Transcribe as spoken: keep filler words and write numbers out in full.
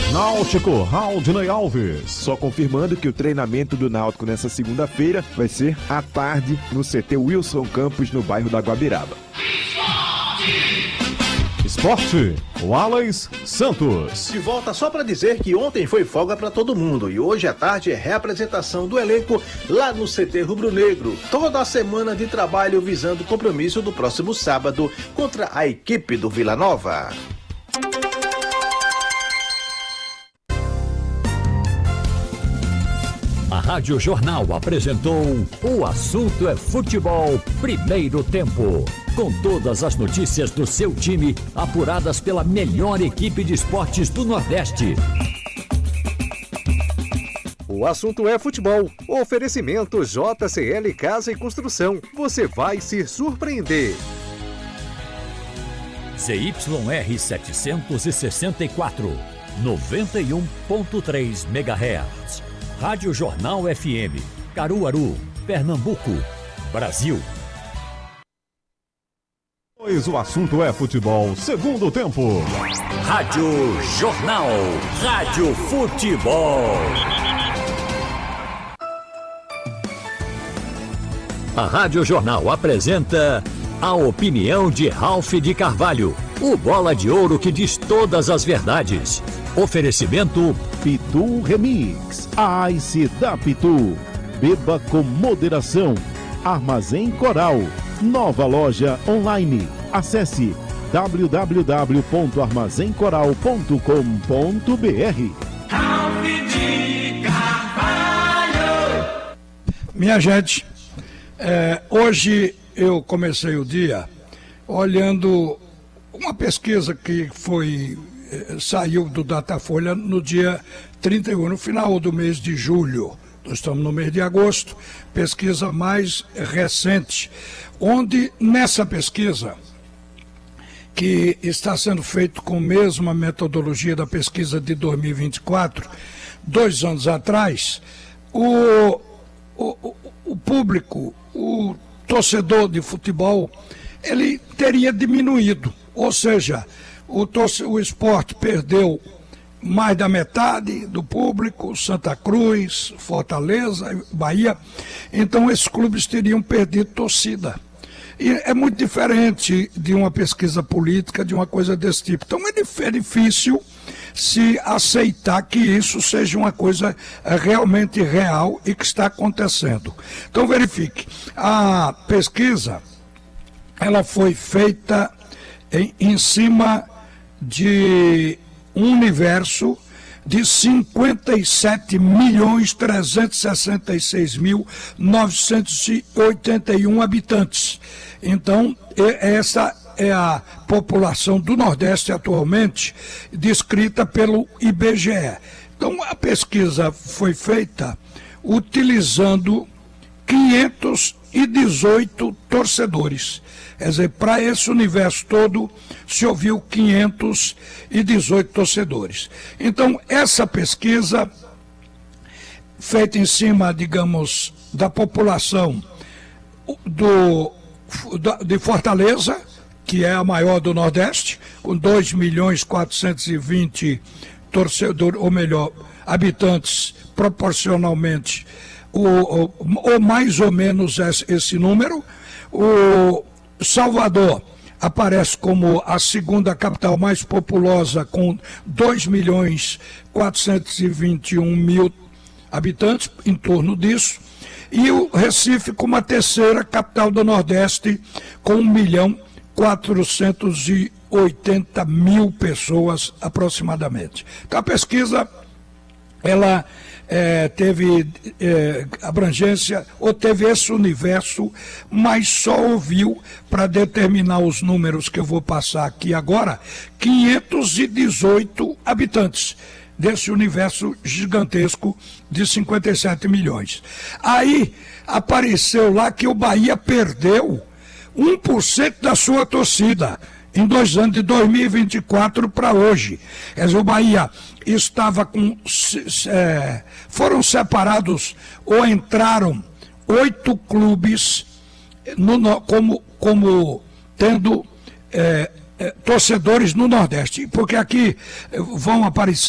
Náutico, Raudinei Alves. Só confirmando que o treinamento do Náutico nessa segunda-feira vai ser à tarde no C T Wilson Campos, no bairro da Guabiraba. Esporte, Wallace Santos. De volta só para dizer que ontem foi folga para todo mundo e hoje à tarde é reapresentação do elenco lá no C T Rubro Negro. Toda a semana de trabalho visando o compromisso do próximo sábado contra a equipe do Vila Nova. A Rádio Jornal apresentou O Assunto é Futebol, primeiro tempo. Com todas as notícias do seu time, apuradas pela melhor equipe de esportes do Nordeste. O Assunto é Futebol. Oferecimento J C L Casa e Construção. Você vai se surpreender. Z Y R setecentos e sessenta e quatro, noventa e um ponto três megahertz. Rádio Jornal F M, Caruaru, Pernambuco, Brasil. Pois o assunto é futebol, segundo tempo. Rádio Jornal, Rádio Futebol. A Rádio Jornal apresenta a opinião de Ralph de Carvalho, o bola de ouro que diz todas as verdades. Oferecimento Pitu Remix, a Ice da Pitu. Beba com moderação. Armazém Coral, nova loja online. Acesse w w w ponto armazém coral ponto com ponto b r. Ralph de Carvalho. Minha gente, é, hoje eu comecei o dia olhando uma pesquisa que foi saiu do Datafolha no dia trinta e um, no final do mês de julho. Nós estamos no mês de agosto, pesquisa mais recente, onde nessa pesquisa, que está sendo feito com a mesma metodologia da pesquisa de dois mil e vinte e quatro, dois anos atrás, o, o, o público, o torcedor de futebol, ele teria diminuído, ou seja, O, torce, o esporte perdeu mais da metade do público, Santa Cruz, Fortaleza, Bahia. Então esses clubes teriam perdido torcida. E é muito diferente de uma pesquisa política, de uma coisa desse tipo. Então é difícil se aceitar que isso seja uma coisa realmente real e que está acontecendo. Então verifique, a pesquisa ela foi feita em, em cima de um universo de cinquenta e sete milhões trezentos e sessenta e seis mil novecentos e oitenta e um habitantes. Então, essa é a população do Nordeste atualmente, descrita pelo I B G E. Então, a pesquisa foi feita utilizando quinhentos e dezoito torcedores. Quer dizer, para esse universo todo, se ouviu quinhentos e dezoito torcedores. Então, essa pesquisa, feita em cima, digamos, da população do, de Fortaleza, que é a maior do Nordeste, com dois milhões quatrocentos e vinte torcedores, ou melhor, habitantes proporcionalmente, ou, ou mais ou menos esse, esse número. O Salvador aparece como a segunda capital mais populosa, com dois milhões quatrocentos e vinte e um mil habitantes, em torno disso, e o Recife como a terceira capital do Nordeste, com um milhão quatrocentos e oitenta mil pessoas aproximadamente. Então a pesquisa, ela é, teve é, abrangência, ou teve esse universo, mas só ouviu, para determinar os números que eu vou passar aqui agora, quinhentos e dezoito habitantes desse universo gigantesco de cinquenta e sete milhões. Aí apareceu lá que o Bahia perdeu um por cento da sua torcida em dois anos, de dois mil e vinte e quatro para hoje. Quer dizer, o Bahia estava com... É, foram separados ou entraram oito clubes no, como, como tendo é, é, torcedores no Nordeste, porque aqui vão aparecer